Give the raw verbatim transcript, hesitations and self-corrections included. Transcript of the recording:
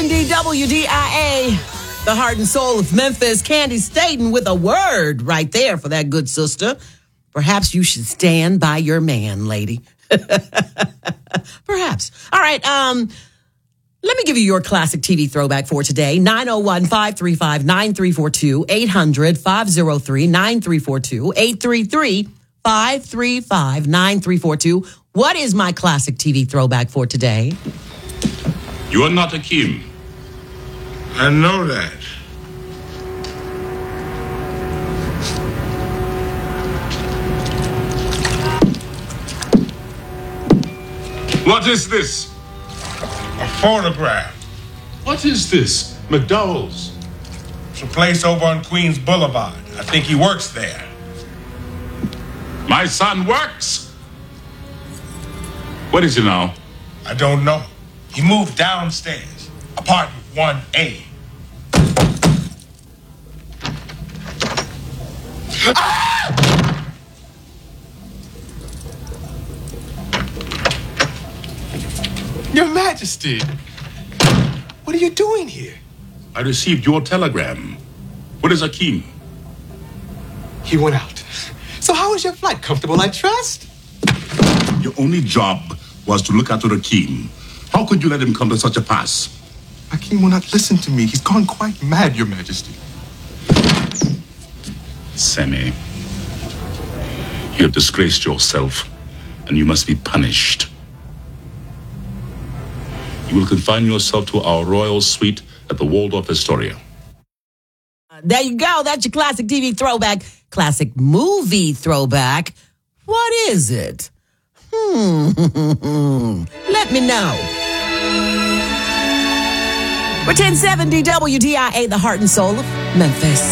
seventy W D I A, the heart and soul of Memphis. Candy Staten with a word right there for that good sister. Perhaps you should stand by your man, lady. Perhaps. All right. Um, let me give you your classic T V throwback for today. nine oh one, five three five, nine three four two, eight hundred, five oh three, nine three four two, eight three three, five three five, nine three four two. What is my classic T V throwback for today? You are not Akeem. I know that. What is this? A photograph. What is this? McDowell's. It's a place over on Queens Boulevard. I think he works there. My son works. What is he now? I don't know. He moved downstairs. Apartment one A. Ah! Your Majesty, what are you doing here? I received your telegram. What is Akeem? He went out. So how was your flight? Comfortable, I trust? Your only job was to look after Akeem. How could you let him come to such a pass? Akeem will not listen to me. He's gone quite mad, Your Majesty. Semi, you have disgraced yourself, and you must be punished. You will confine yourself to our royal suite at the Waldorf Astoria. Uh, there you go. That's your classic T V throwback. Classic movie throwback. What is it? Hmm. Let me know. We're ten seventy W D I A, the heart and soul of Memphis.